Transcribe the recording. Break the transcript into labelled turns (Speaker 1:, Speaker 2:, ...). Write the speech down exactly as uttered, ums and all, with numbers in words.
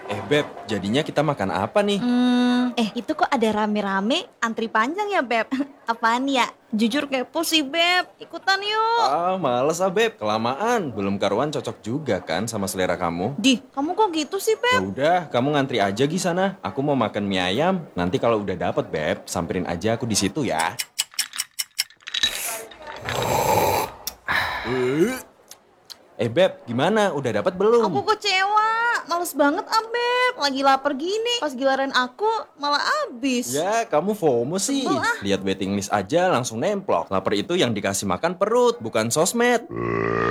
Speaker 1: Eh Beb, jadinya kita makan apa nih?
Speaker 2: Hmm, eh itu kok ada rame-rame antri panjang ya Beb? Apaan ya? Jujur kepo sih Beb, ikutan yuk.
Speaker 1: Ah, males ah Beb, kelamaan. Belum karuan cocok juga kan sama selera kamu.
Speaker 2: Di, kamu kok gitu sih
Speaker 1: Ya
Speaker 2: Beb?
Speaker 1: udah, kamu ngantri aja di sana. Aku mau makan mie ayam. Nanti kalau udah dapet Beb, samperin aja aku di situ ya. Eh Beb, gimana? Udah dapet
Speaker 2: Aku
Speaker 1: belum?
Speaker 2: kecewa, males banget ah Beb. Lagi lapar gini, pas giliran aku malah abis.
Speaker 1: Ya, kamu FOMO sih.
Speaker 2: Sebel ah.
Speaker 1: Lihat waiting list aja langsung nemplok. Lapar itu yang dikasih makan perut, bukan sosmed.